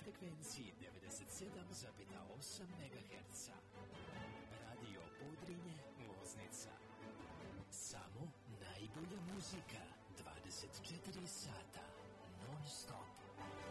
frekvenciji 97,8 MHz. Radio Podrinje, Loznica. Samo najbolja muzika, 24 sata, non stop.